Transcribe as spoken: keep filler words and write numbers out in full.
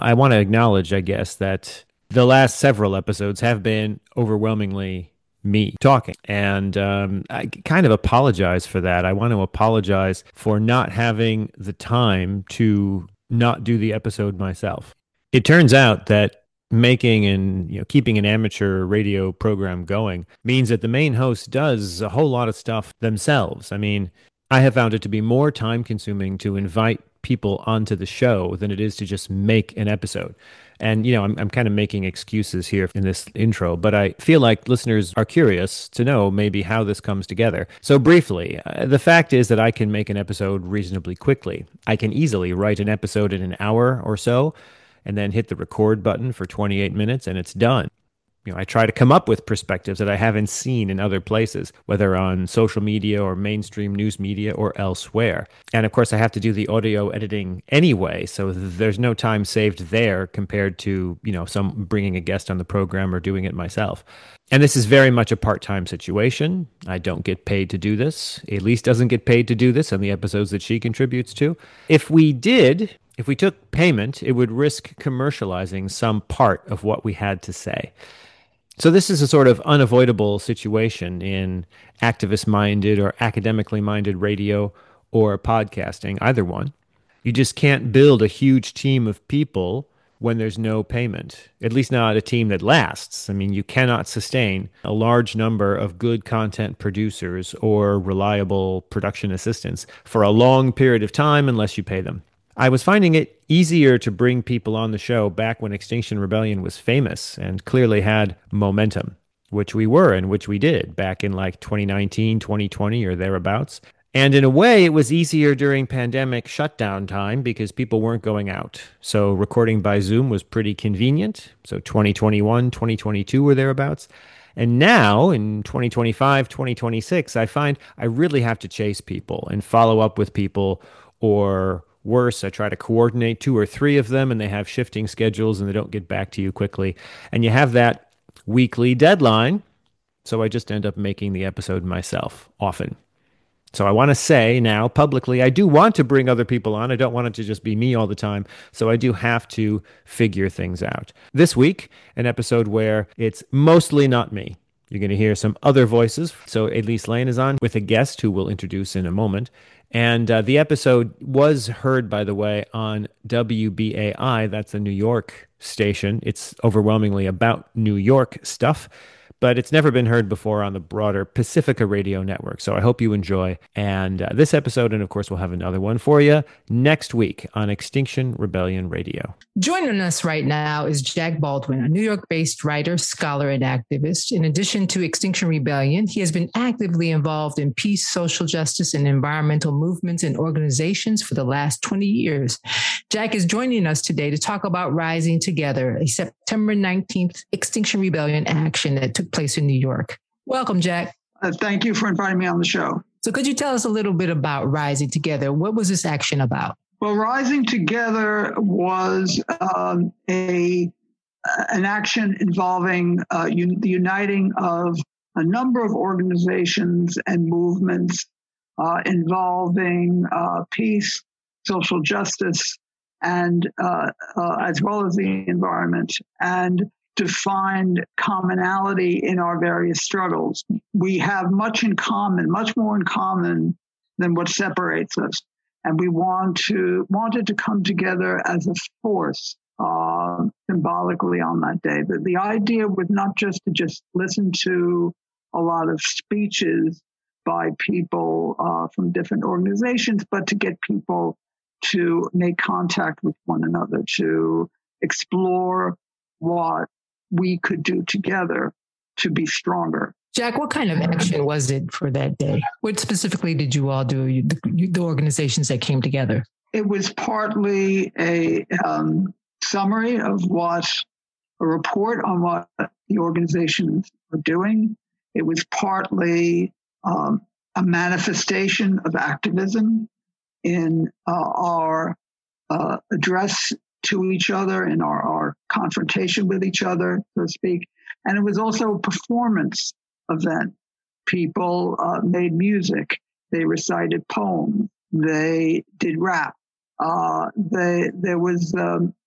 I want to acknowledge, I guess, that the last several episodes have been overwhelmingly me talking. And um, I kind of apologize for that. I want to apologize for not having the time to not do the episode myself. It turns out that making and you know keeping an amateur radio program going means that the main host does a whole lot of stuff themselves. I mean, I have found it to be more time consuming to invite people onto the show than it is to just make an episode. And, you know, I'm, I'm kind of making excuses here in this intro, but I feel like listeners are curious to know maybe how this comes together. So, briefly, uh, the fact is that I can make an episode reasonably quickly. I can easily write an episode in an hour or so and then hit the record button for twenty-eight minutes and it's done. You know, I try to come up with perspectives that I haven't seen in other places, whether on social media or mainstream news media or elsewhere. And of course, I have to do the audio editing anyway, so there's no time saved there compared to, you know, some bringing a guest on the program or doing it myself. And this is very much a part-time situation. I don't get paid to do this. Elise doesn't get paid to do this on the episodes that she contributes to. If we did, if we took payment, it would risk commercializing some part of what we had to say. So this is a sort of unavoidable situation in activist-minded or academically-minded radio or podcasting, either one. You just can't build a huge team of people when there's no payment, at least not a team that lasts. I mean, you cannot sustain a large number of good content producers or reliable production assistants for a long period of time unless you pay them. I was finding it easier to bring people on the show back when Extinction Rebellion was famous and clearly had momentum, which we were and which we did back in like twenty nineteen, twenty twenty or thereabouts. And in a way, it was easier during pandemic shutdown time because people weren't going out. So recording by Zoom was pretty convenient. So twenty twenty-one, twenty twenty-two or thereabouts. And now in twenty twenty-five, twenty twenty-six, I find I really have to chase people and follow up with people, or worse, I try to coordinate two or three of them and they have shifting schedules and they don't get back to you quickly. And you have that weekly deadline. So I just end up making the episode myself often. So I want to say now publicly, I do want to bring other people on. I don't want it to just be me all the time. So I do have to figure things out. This week, an episode where it's mostly not me. You're going to hear some other voices. So Elise Lane is on with a guest who we'll introduce in a moment. And uh, the episode was heard, by the way, on W B A I. That's a New York station. It's overwhelmingly about New York stuff, but it's never been heard before on the broader Pacifica radio network. So I hope you enjoy. And uh, this episode, and of course, we'll have another one for you next week on Extinction Rebellion Radio. Joining us right now is Jack Baldwin, a New York-based writer, scholar, and activist. In addition to Extinction Rebellion, he has been actively involved in peace, social justice, and environmental movements and organizations for the last twenty years. Jack is joining us today to talk about Rising Together, a September nineteenth Extinction Rebellion action that took place in New York. Welcome, Jack. Uh, thank you for inviting me on the show. So could you tell us a little bit about Rising Together? What was this action about? Well, Rising Together was um, a an action involving uh, un- the uniting of a number of organizations and movements uh, involving uh, peace, social justice, and uh, uh, as well as the environment, and to find commonality in our various struggles. We have much in common, much more in common than what separates us. And we want to wanted to come together as a force uh, symbolically on that day. But the idea was not just to just listen to a lot of speeches by people uh, from different organizations, but to get people to make contact with one another, to explore what we could do together to be stronger. Jack, what kind of action was it for that day? What specifically did you all do, you, the, the organizations that came together? It was partly a um, summary of what, a report on what the organizations are doing. It was partly um, a manifestation of activism in uh, our uh, address to each other, in our, our confrontation with each other, so to speak. And it was also a performance event. People uh, made music. They recited poems. They did rap. Uh, they, there was um,